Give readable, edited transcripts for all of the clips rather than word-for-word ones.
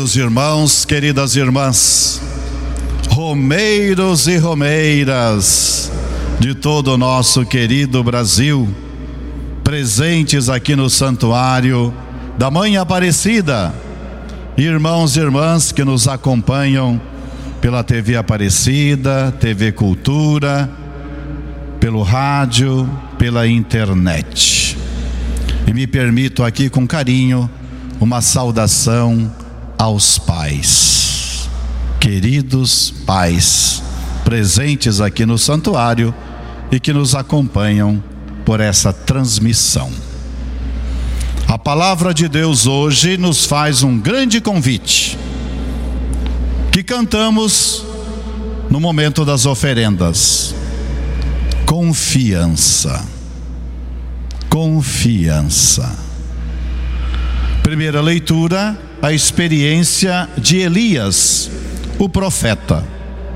Queridos irmãos, queridas irmãs, romeiros e romeiras de todo o nosso querido Brasil, presentes aqui no Santuário da Mãe Aparecida, irmãos e irmãs que nos acompanham pela TV Aparecida, TV Cultura, pelo rádio, pela internet. E me permito aqui com carinho uma saudação aos pais, queridos pais, presentes aqui no santuário e que nos acompanham por essa transmissão. A palavra de Deus hoje nos faz um grande convite, que cantamos no momento das oferendas. Confiança. Confiança. Primeira leitura, a experiência de Elias, o profeta.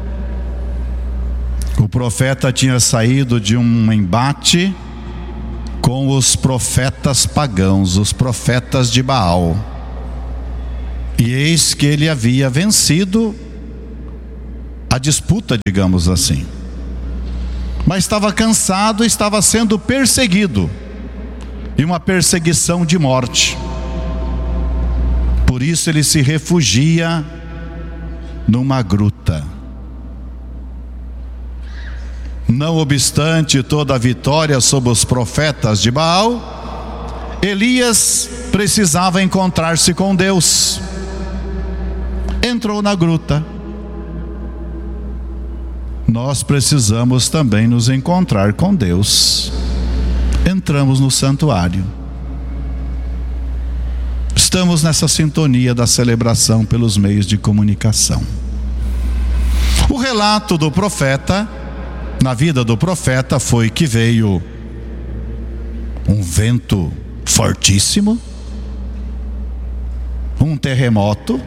O profeta tinha saído de um embate com os profetas pagãos, os profetas de Baal. E eis que ele havia vencido a disputa, digamos assim. Mas estava cansado, estava sendo perseguido. E uma perseguição de morte. Por isso ele se refugia numa gruta. Não obstante toda a vitória sobre os profetas de Baal, Elias precisava encontrar-se com Deus. Entrou na gruta. Nós precisamos também nos encontrar com Deus. Entramos no santuário. Estamos nessa sintonia da celebração pelos meios de comunicação. O relato do profeta, na vida do profeta, foi que veio um vento fortíssimo, um terremoto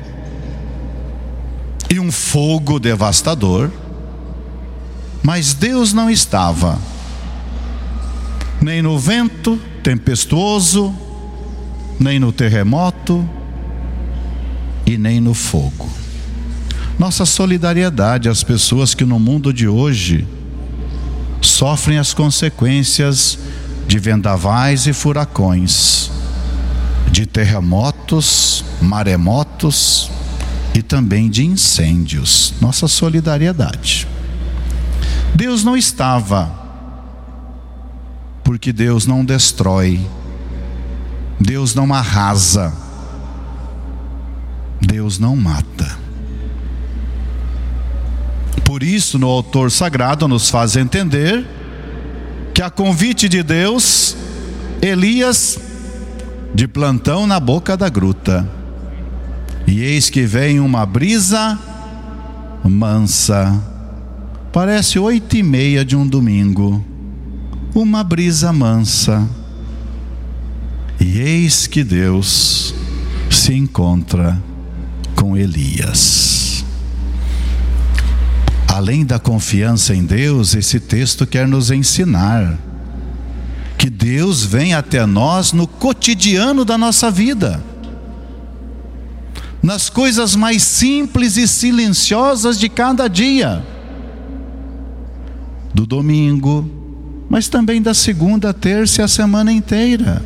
e um fogo devastador, mas Deus não estava nem no vento tempestuoso, nem no terremoto e nem no fogo. Nossa solidariedade às pessoas que no mundo de hoje sofrem as consequências de vendavais e furacões, de terremotos, maremotos e também de incêndios. Nossa solidariedade. Deus não estava, porque Deus não destrói, Deus não arrasa, Deus não mata. Por isso, no autor sagrado nos faz entender que a convite de Deus, Elias, de plantão na boca da gruta, e eis que vem uma brisa mansa, parece 8:30 de um domingo, uma brisa mansa, e eis que Deus se encontra com Elias. Além da confiança em Deus, esse texto quer nos ensinar que Deus vem até nós no cotidiano da nossa vida, nas coisas mais simples e silenciosas de cada dia, do domingo, mas também da segunda, terça e a semana inteira.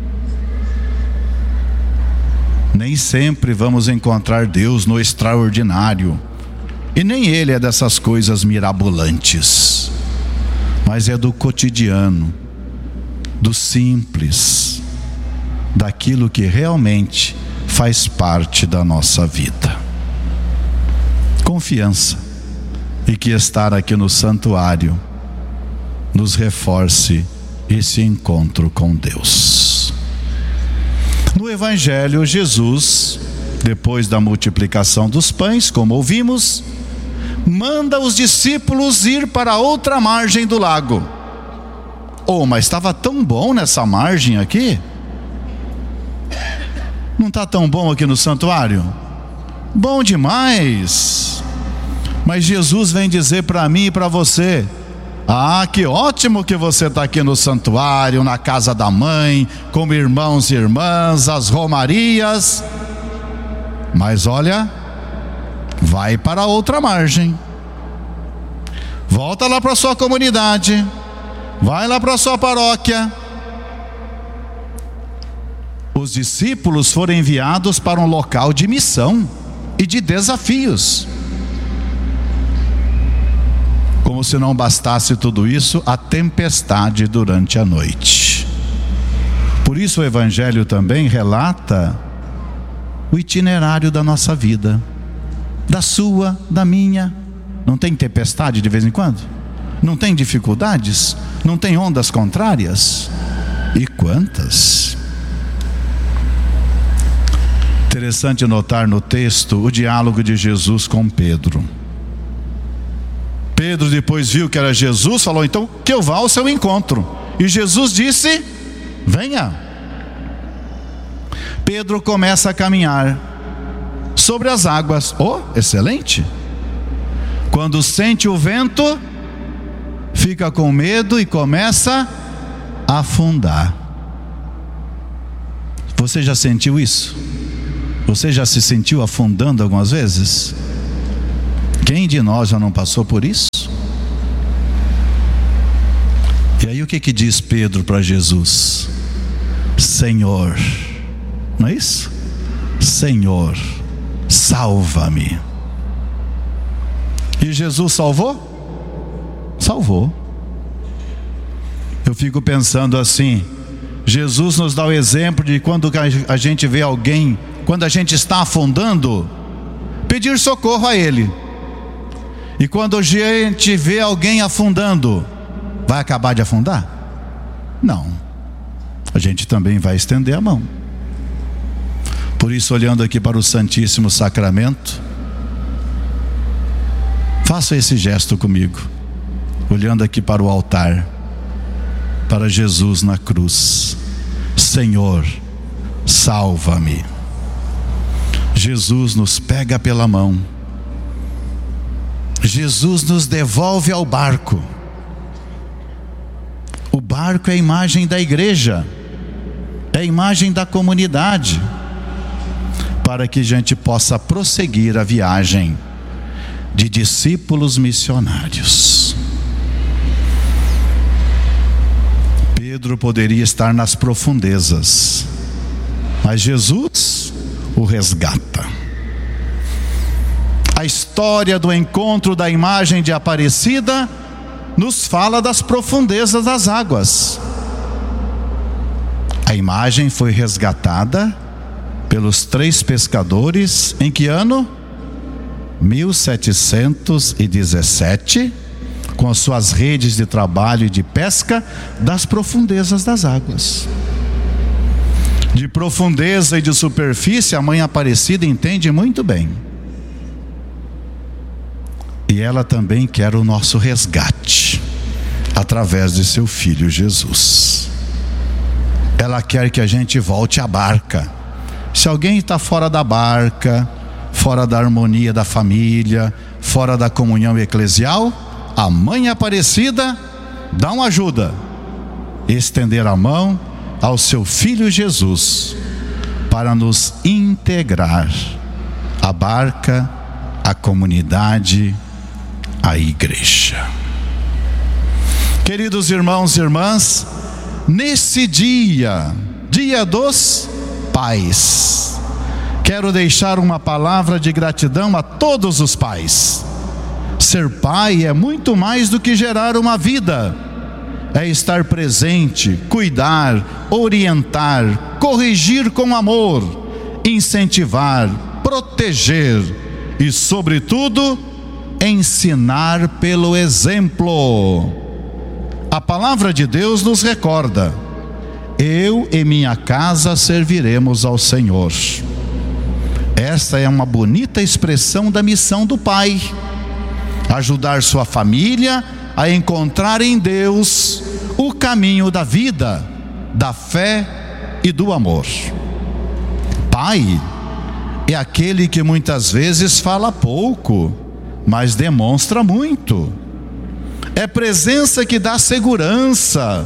Nem sempre vamos encontrar Deus no extraordinário, e nem Ele é dessas coisas mirabolantes, mas é do cotidiano, do simples, daquilo que realmente faz parte da nossa vida. Confiança, e que estar aqui no santuário nos reforce esse encontro com Deus. No Evangelho, Jesus, depois da multiplicação dos pães, como ouvimos, manda os discípulos ir para outra margem do lago. Mas estava tão bom nessa margem aqui? Não está tão bom aqui no santuário? Bom demais! Mas Jesus vem dizer para mim e para você: que ótimo que você está aqui no santuário, na casa da mãe, como irmãos e irmãs, as romarias. Mas olha, vai para a outra margem. Volta lá para a sua comunidade. Vai lá para a sua paróquia. Os discípulos foram enviados para um local de missão e de desafios. Como se não bastasse tudo isso, a tempestade durante a noite. Por isso o Evangelho também relata o itinerário da nossa vida, da sua, da minha. Não tem tempestade de vez em quando? Não tem dificuldades? Não tem ondas contrárias? E quantas? Interessante notar no texto o diálogo de Jesus com Pedro. Pedro depois viu que era Jesus, falou: então que eu vá ao seu encontro. E Jesus disse: venha. Pedro começa a caminhar sobre as águas. Oh, excelente! Quando sente o vento, fica com medo e começa a afundar. Você já sentiu isso? Você já se sentiu afundando algumas vezes? Quem de nós já não passou por isso? E aí o que diz Pedro para Jesus? Senhor, não é isso? Senhor, salva-me. E Jesus salvou? Salvou. Eu fico pensando assim, Jesus nos dá o exemplo de quando a gente vê alguém, quando a gente está afundando, pedir socorro a Ele. E quando a gente vê alguém afundando, vai acabar de afundar? Não. A gente também vai estender a mão. Por isso, olhando aqui para o Santíssimo Sacramento, faça esse gesto comigo, olhando aqui para o altar, para Jesus na cruz. Senhor, salva-me. Jesus nos pega pela mão. Jesus nos devolve ao barco. O barco é a imagem da igreja, é a imagem da comunidade, para que a gente possa prosseguir a viagem de discípulos missionários. Pedro poderia estar nas profundezas, mas Jesus o resgata. A história do encontro da imagem de Aparecida nos fala das profundezas das águas. A imagem foi resgatada pelos 3 pescadores em que ano? 1717, com as suas redes de trabalho e de pesca das profundezas das águas. De profundeza e de superfície, a Mãe Aparecida entende muito bem. E ela também quer o nosso resgate, através de seu Filho Jesus. Ela quer que a gente volte à barca. Se alguém está fora da barca, fora da harmonia da família, fora da comunhão eclesial, a Mãe Aparecida dá uma ajuda. Estender a mão ao seu Filho Jesus, para nos integrar à barca, à comunidade, à igreja. Queridos irmãos e irmãs, nesse dia dos pais, quero deixar uma palavra de gratidão a todos os pais. Ser pai é muito mais do que gerar uma vida. É estar presente, cuidar, orientar, corrigir com amor, incentivar, proteger e, sobretudo, ensinar pelo exemplo. A palavra de Deus nos recorda: eu e minha casa serviremos ao Senhor. Esta é uma bonita expressão da missão do pai: ajudar sua família a encontrar em Deus o caminho da vida, da fé e do amor. Pai é aquele que muitas vezes fala pouco, mas demonstra muito. É presença que dá segurança,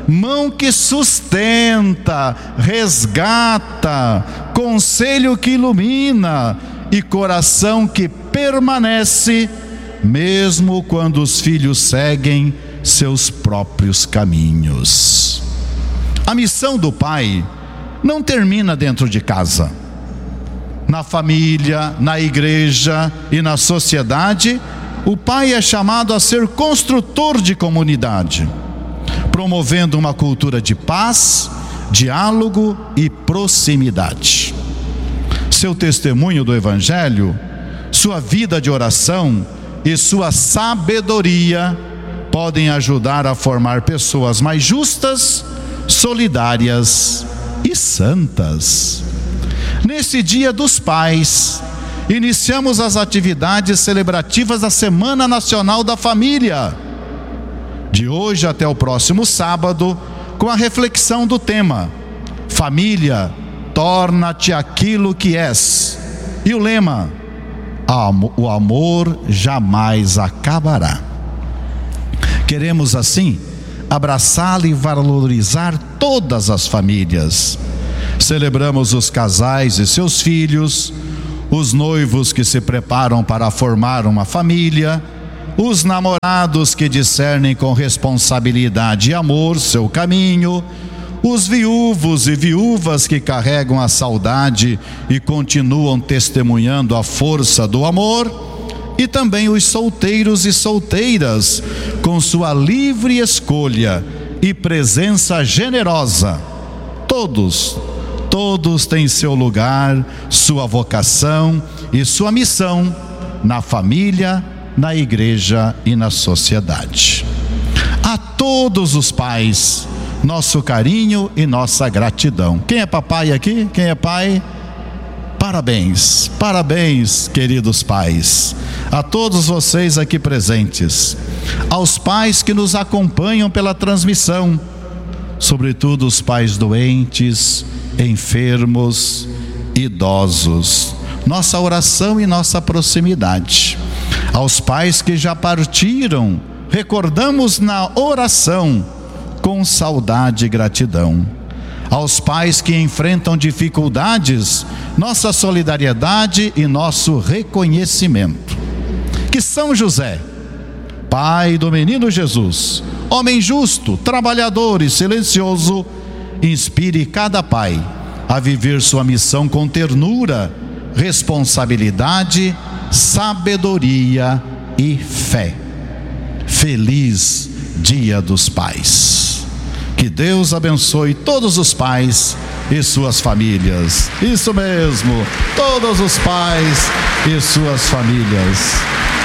mão que sustenta, resgata, conselho que ilumina e coração que permanece, mesmo quando os filhos seguem seus próprios caminhos. A missão do pai não termina dentro de casa. Na família, na igreja e na sociedade, o pai é chamado a ser construtor de comunidade, promovendo uma cultura de paz, diálogo e proximidade. Seu testemunho do Evangelho, sua vida de oração e sua sabedoria podem ajudar a formar pessoas mais justas, solidárias e santas. Nesse Dia dos Pais, iniciamos as atividades celebrativas da Semana Nacional da Família, de hoje até o próximo sábado, com a reflexão do tema: Família, torna-te aquilo que és. E o lema: o amor jamais acabará. Queremos assim abraçá-la e valorizar todas as famílias. Celebramos os casais e seus filhos, os noivos que se preparam para formar uma família, os namorados que discernem com responsabilidade e amor seu caminho, os viúvos e viúvas que carregam a saudade e continuam testemunhando a força do amor, e também os solteiros e solteiras com sua livre escolha e presença generosa. Todos têm seu lugar, sua vocação e sua missão na família, na igreja e na sociedade. A todos os pais, nosso carinho e nossa gratidão. Quem é papai aqui? Quem é pai? Parabéns, parabéns, queridos pais, a todos vocês aqui presentes, aos pais que nos acompanham pela transmissão, sobretudo os pais doentes, enfermos, idosos, nossa oração e nossa proximidade. Aos pais que já partiram, recordamos na oração, com saudade e gratidão. Aos pais que enfrentam dificuldades, nossa solidariedade e nosso reconhecimento. Que São José, pai do menino Jesus, homem justo, trabalhador e silencioso, inspire cada pai a viver sua missão com ternura, responsabilidade, sabedoria e fé. Feliz Dia dos Pais. Que Deus abençoe todos os pais e suas famílias. Isso mesmo, todos os pais e suas famílias.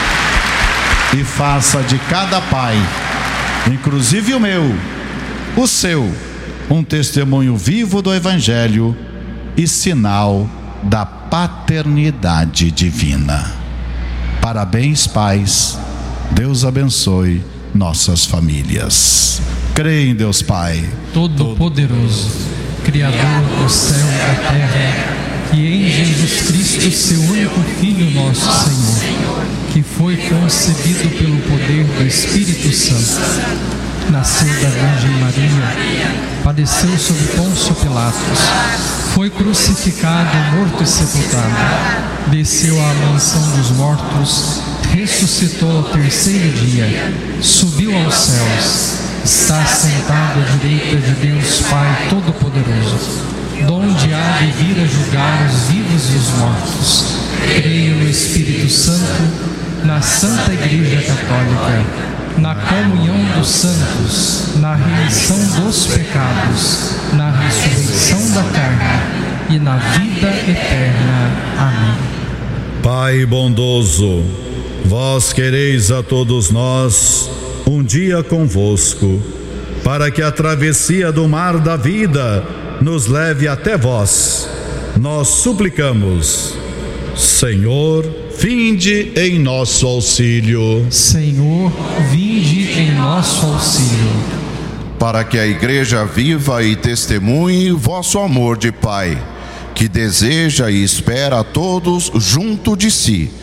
E faça de cada pai, inclusive o meu, o seu, um testemunho vivo do Evangelho e sinal da paternidade divina. Parabéns, pais. Deus abençoe nossas famílias. Creia em Deus Pai Todo-Poderoso, Criador do céu e da terra, e em Jesus Cristo, seu único Filho, nosso Senhor, que foi concebido pelo poder do Espírito Santo, nasceu da Virgem Maria, padeceu sob Pôncio Pilatos, foi crucificado, morto e sepultado, desceu à mansão dos mortos, ressuscitou ao terceiro dia, subiu aos céus, está sentado à direita de Deus Pai Todo-Poderoso, donde há de vir a julgar os vivos e os mortos. Creio no Espírito Santo, na Santa Igreja Católica, na comunhão dos santos, na remissão dos pecados, na ressurreição da carne e na vida eterna. Amém. Pai bondoso, vós quereis a todos nós um dia convosco, para que a travessia do mar da vida nos leve até vós. Nós suplicamos, Senhor, vinde em nosso auxílio. Senhor, vinde em nosso auxílio. Para que a Igreja viva e testemunhe vosso amor de Pai, que deseja e espera a todos junto de si,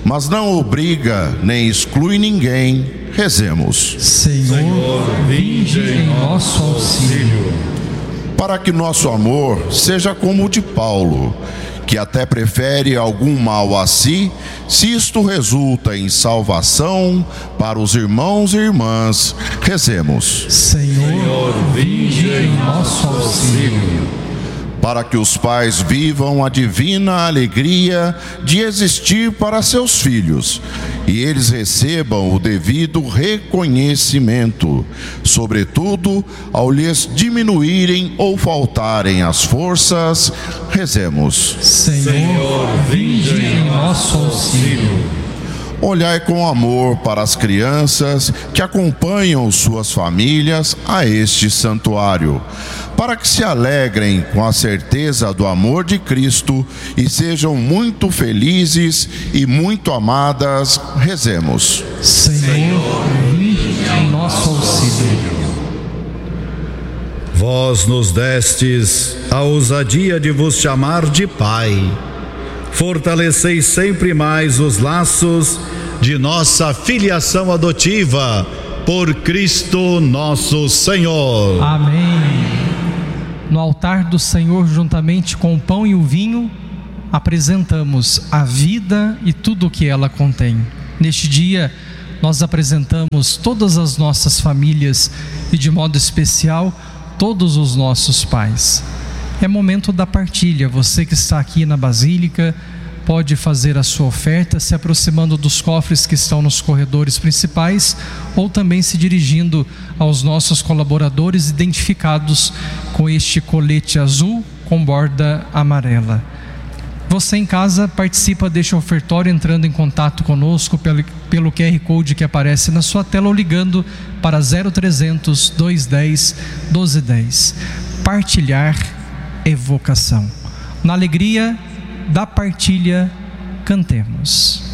mas não obriga nem exclui ninguém. Rezemos. Senhor, vinde em nosso auxílio. Para que nosso amor seja como o de Paulo, que até prefere algum mal a si, se isto resulta em salvação para os irmãos e irmãs. Rezemos. Senhor, vinde em nosso auxílio. Para que os pais vivam a divina alegria de existir para seus filhos e eles recebam o devido reconhecimento, sobretudo ao lhes diminuírem ou faltarem as forças. Rezemos. Senhor, vinde em nosso auxílio. Olhai com amor para as crianças que acompanham suas famílias a este santuário, para que se alegrem com a certeza do amor de Cristo e sejam muito felizes e muito amadas. Rezemos. Senhor, vinde em nosso auxílio. Vós nos destes a ousadia de vos chamar de Pai. Fortalecei sempre mais os laços de nossa filiação adotiva, por Cristo nosso Senhor. Amém. No altar do Senhor, juntamente com o pão e o vinho, apresentamos a vida e tudo o que ela contém. Neste dia, nós apresentamos todas as nossas famílias e, de modo especial, todos os nossos pais. É momento da partilha. Você que está aqui na Basílica pode fazer a sua oferta se aproximando dos cofres que estão nos corredores principais ou também se dirigindo aos nossos colaboradores identificados com este colete azul com borda amarela. Você em casa participa deste ofertório entrando em contato conosco pelo QR Code que aparece na sua tela ou ligando para 0300 210 1210. Partilhar evocação. Na alegria da partilha, cantemos.